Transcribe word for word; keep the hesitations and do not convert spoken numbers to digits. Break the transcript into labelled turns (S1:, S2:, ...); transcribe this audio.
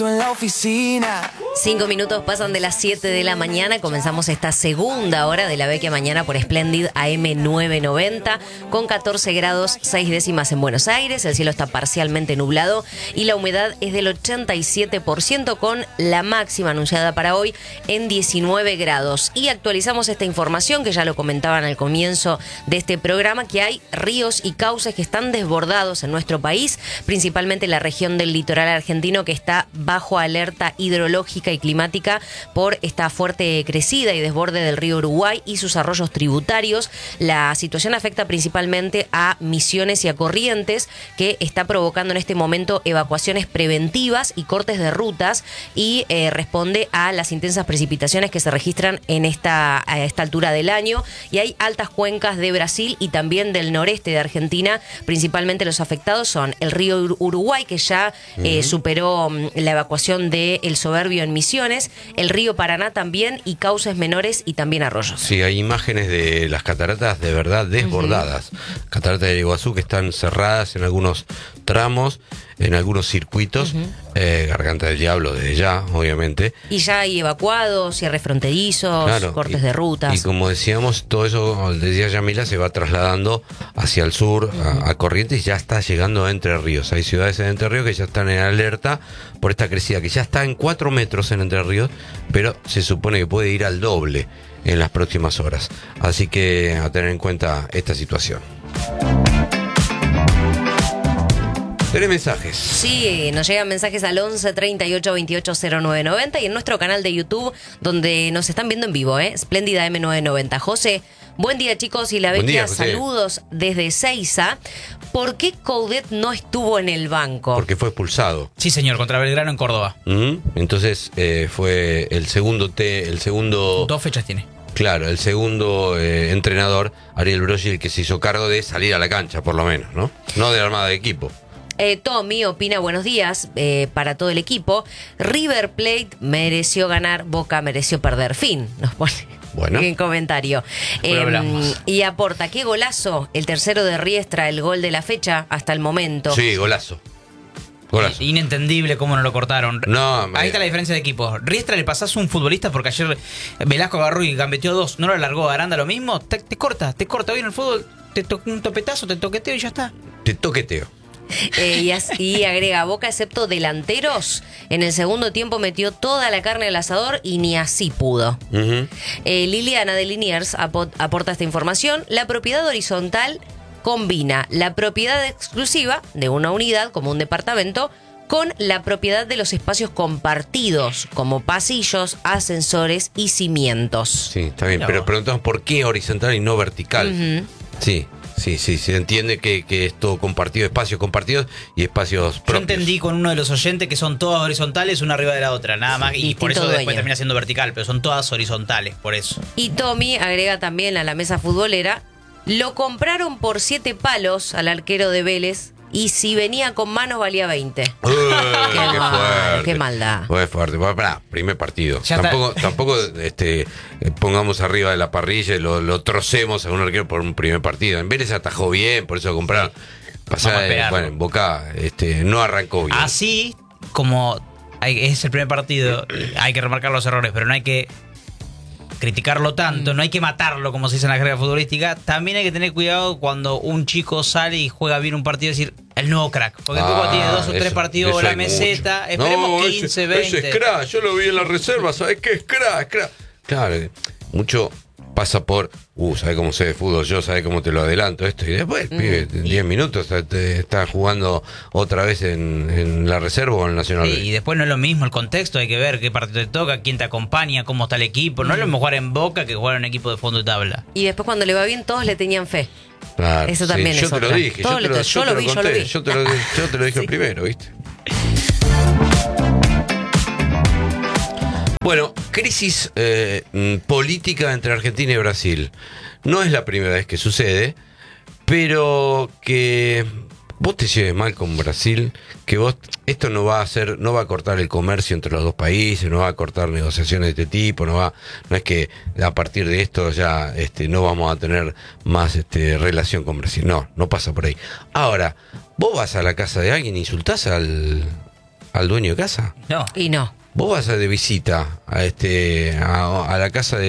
S1: En la oficina.
S2: Cinco minutos pasan de las siete de la mañana. Comenzamos esta segunda hora de la Vecchia Mañana por Splendid A M novecientos noventa con catorce grados seis décimas en Buenos Aires. El cielo está parcialmente nublado y la humedad es del ochenta y siete por ciento con la máxima anunciada para hoy en diecinueve grados. Y actualizamos esta información que ya lo comentaban al comienzo de este programa, que hay ríos y cauces que están desbordados en nuestro país, principalmente en la región del litoral argentino, que está bajo alerta hidrológica y climática por esta fuerte crecida y desborde del río Uruguay y sus arroyos tributarios. La situación afecta principalmente a Misiones y a Corrientes, que está provocando en este momento evacuaciones preventivas y cortes de rutas, y eh, responde a las intensas precipitaciones que se registran en esta, a esta altura del año. Y hay altas cuencas de Brasil y también del noreste de Argentina. Principalmente los afectados son el río Uruguay, que ya eh, uh-huh. superó la evacuación de El Soberbio en Misiones, el río Paraná también, y cauces menores y también arroyos.
S3: Sí, hay imágenes de las cataratas de verdad desbordadas. Uh-huh. Cataratas del Iguazú que están cerradas en algunos tramos, en algunos circuitos. Uh-huh. eh, Garganta del Diablo desde ya, obviamente.
S2: Y ya hay evacuados, cierres fronterizos, claro, cortes
S3: y,
S2: de rutas.
S3: Y como decíamos, todo eso, decía Yamila, se va trasladando hacia el sur, uh-huh. a, a Corrientes, y ya está llegando a Entre Ríos. Hay ciudades en Entre Ríos que ya están en alerta por esta crecida, que ya está en cuatro metros en Entre Ríos, pero se supone que puede ir al doble en las próximas horas. Así que a tener en cuenta esta situación. ¿Tenés mensajes?
S2: Sí, nos llegan mensajes al once treinta y ocho veintiocho cero nueve noventa y en nuestro canal de YouTube, donde nos están viendo en vivo, ¿eh? Splendid A M novecientos noventa. José, buen día, chicos, y la Vecchia, saludos desde Seiza. ¿Por qué Coudet no estuvo en el banco?
S3: Porque fue expulsado.
S4: Sí, señor, contra Belgrano en Córdoba.
S3: ¿Mm? Entonces eh, fue el segundo T, el segundo...
S4: Dos fechas tiene.
S3: Claro, el segundo eh, entrenador, Ariel Broggi, el que se hizo cargo de salir a la cancha, por lo menos, ¿no? No de la armada de equipo.
S2: Eh, Tommy opina, buenos días eh, para todo el equipo. River Plate mereció ganar, Boca mereció perder. Fin, nos pone bueno. en comentario. Eh, y aporta, qué golazo, el tercero de Riestra, el gol de la fecha hasta el momento.
S3: Sí, golazo. Golazo.
S4: Inentendible cómo no lo cortaron.
S3: No,
S4: Ahí está la diferencia de equipos. Riestra le pasás un futbolista porque ayer Velasco agarró y gambeteó dos, no lo alargó. Aranda lo mismo, te, te corta, te corta. Hoy en el fútbol te to- un topetazo, te toqueteo y ya está.
S3: Te toqueteo.
S2: Eh, y, as- y agrega, Boca, excepto delanteros, en el segundo tiempo metió toda la carne al asador y ni así pudo. Uh-huh. Eh, Liliana de Liniers apo- aporta esta información. La propiedad horizontal combina la propiedad exclusiva de una unidad, como un departamento, con la propiedad de los espacios compartidos, como pasillos, ascensores y cimientos.
S3: Sí, está bien, pero preguntamos por qué horizontal y no vertical. Uh-huh. Sí. Sí, sí, se entiende que, que es todo compartido, espacios compartidos y espacios propios.
S4: Yo entendí con uno de los oyentes que son todas horizontales, una arriba de la otra, nada más, sí, y por eso
S2: dueño.
S4: Después termina siendo vertical, pero son todas horizontales, por eso.
S2: Y Tommy agrega también a la mesa futbolera, lo compraron por siete palos al arquero de Vélez, y si venía con manos valía veinte.
S3: Uh, qué,
S2: qué, mal,
S3: fuerte,
S2: qué maldad.
S3: Fue fuerte. Bueno, pará, primer partido.
S4: Ya
S3: tampoco tampoco este, pongamos arriba de la parrilla y lo, lo trocemos a un arquero por un primer partido. En Vélez atajó bien, por eso lo compraron. Pasá, eh, bueno, en Boca este, no arrancó bien.
S4: Así como hay, es el primer partido, hay que remarcar los errores, pero no hay que criticarlo tanto, no hay que matarlo, como se dice en la jerga futbolística. También hay que tener cuidado cuando un chico sale y juega bien un partido, decir el nuevo crack, porque el tipo tiene dos o tres eso, partidos en la meseta, mucho. Esperemos no, quince,
S3: ese,
S4: veinte.
S3: Ese es crack, yo lo vi en la reserva, ¿sabes qué es crack? crack? Claro, mucho pasa por, uh, ¿sabes cómo sé de fútbol? Yo, ¿sabes cómo te lo adelanto esto? Y después, mm. pibe, en diez minutos te está jugando otra vez en, en la reserva o en el Nacional.
S4: Sí, y después no es lo mismo el contexto, hay que ver qué partido te toca, quién te acompaña, cómo está el equipo. No mm. es lo mismo jugar en Boca que jugar en un equipo de fondo de tabla.
S2: Y después cuando le va bien, todos le tenían fe.
S3: Claro,
S2: eso también
S3: sí,
S2: es
S3: yo
S2: otra.
S3: te lo dije, yo, te lo, yo, yo lo vi, yo lo vi. Yo te lo, yo te lo dije sí. primero, ¿viste? Bueno, crisis eh, política entre Argentina y Brasil. No es la primera vez que sucede, pero que vos te lleves mal con Brasil, que vos esto no va a hacer, no va a cortar el comercio entre los dos países, no va a cortar negociaciones de este tipo, no va, no es que a partir de esto ya este, no vamos a tener más este, relación con Brasil. No, no pasa por ahí. Ahora, vos vas a la casa de alguien e insultás al al dueño de casa.
S4: No.
S2: Y no.
S3: Vos vas a de visita a este a, a la casa de